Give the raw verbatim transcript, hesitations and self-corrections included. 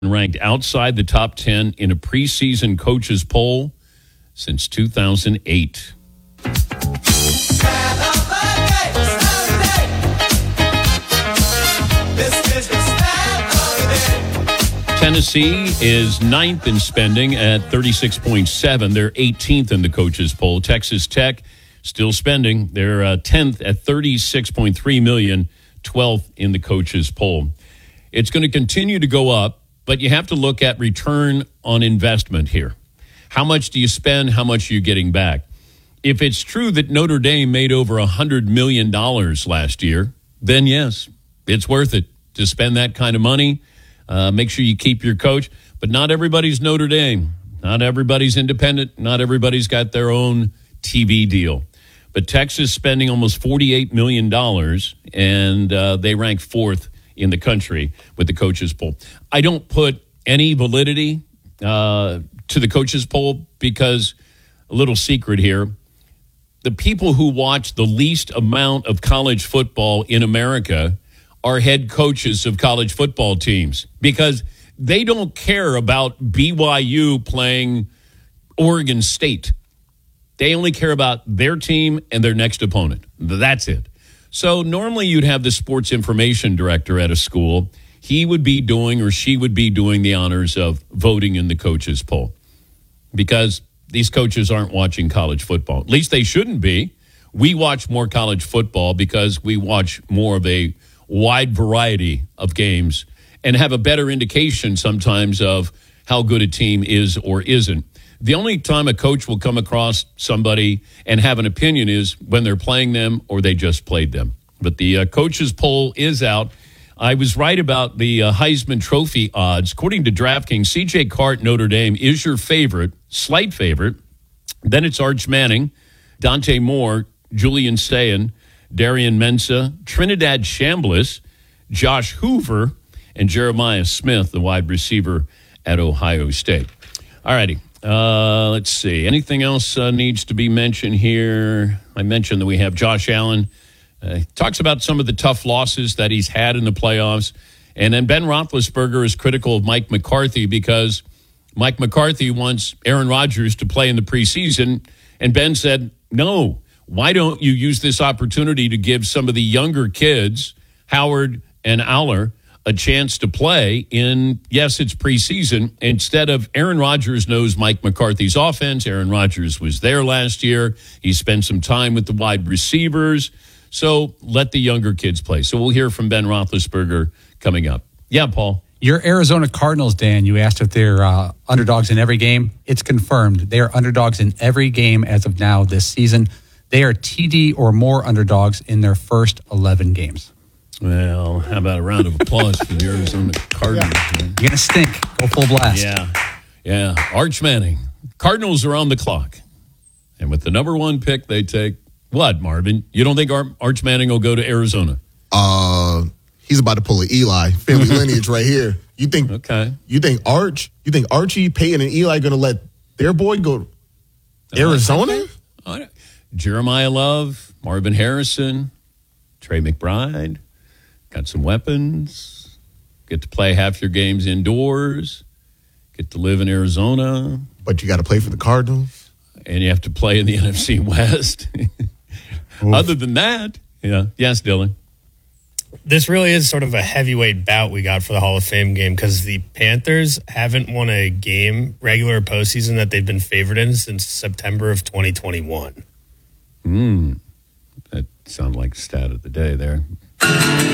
ranked outside the top ten in a preseason coaches poll since two thousand eight. Tennessee is ninth in spending at thirty-six point seven. They're eighteenth in the coaches poll. Texas Tech still spending. They're uh, tenth at thirty-six point three million, twelfth in the coaches poll. It's going to continue to go up, but you have to look at return on investment here. How much do you spend? How much are you getting back? If it's true that Notre Dame made over one hundred million dollars last year, then yes, it's worth it to spend that kind of money. Uh, make sure you keep your coach. But not everybody's Notre Dame. Not everybody's independent. Not everybody's got their own T V deal. But Texas spending almost forty-eight million dollars, and uh, they rank fourth in the country with the coaches poll. I don't put any validity uh, to the coaches poll because, a little secret here, the people who watch the least amount of college football in America are head coaches of college football teams because they don't care about B Y U playing Oregon State. They only care about their team and their next opponent. That's it. So normally you'd have the sports information director at a school. He would be doing or she would be doing the honors of voting in the coaches poll because these coaches aren't watching college football. At least they shouldn't be. We watch more college football because we watch more of a wide variety of games and have a better indication sometimes of how good a team is or isn't. The only time a coach will come across somebody and have an opinion is when they're playing them or they just played them. But the uh, coaches poll is out. I was right about the uh, Heisman Trophy odds. According to DraftKings, C J Cart, Notre Dame, is your favorite, slight favorite. Then it's Arch Manning, Dante Moore, Julian Sayin, Darian Mensah, Trinidad Chambliss, Josh Hoover, and Jeremiah Smith, the wide receiver at Ohio State. All righty. Uh, let's see. Anything else uh, needs to be mentioned here? I mentioned that we have Josh Allen. Uh, he talks about some of the tough losses that he's had in the playoffs. And then Ben Roethlisberger is critical of Mike McCarthy because Mike McCarthy wants Aaron Rodgers to play in the preseason. And Ben said, no, why don't you use this opportunity to give some of the younger kids, Howard and Aller, a chance to play in, yes, it's preseason, instead of Aaron Rodgers knows Mike McCarthy's offense. Aaron Rodgers was there last year. He spent some time with the wide receivers. So let the younger kids play. So we'll hear from Ben Roethlisberger coming up. Yeah, Paul. Your Arizona Cardinals, Dan, you asked if they're uh, underdogs in every game. It's confirmed. They are underdogs in every game as of now this season. They are T D or more underdogs in their first eleven games. Well, how about a round of applause for the Arizona Cardinals? Yeah. You're going to stink. Go full blast. Yeah. Yeah. Arch Manning. Cardinals are on the clock. And with the number one pick, they take what, Marvin? You don't think Ar- Arch Manning will go to Arizona? Uh, he's about to pull an Eli. Family lineage right here. You think Okay. You think Arch, you think Archie, Peyton, and Eli going to let their boy go Arizona? Uh, Jeremiah Love, Marvin Harrison, Trey McBride. Got some weapons, get to play half your games indoors, get to live in Arizona. But you got to play for the Cardinals. And you have to play in the N F C West. Other than that, yeah. Yes, Dylan. This really is sort of a heavyweight bout we got for the Hall of Fame game because the Panthers haven't won a game, regular postseason, that they've been favored in since September of twenty twenty-one. Hmm. That sounds like stat of the day there.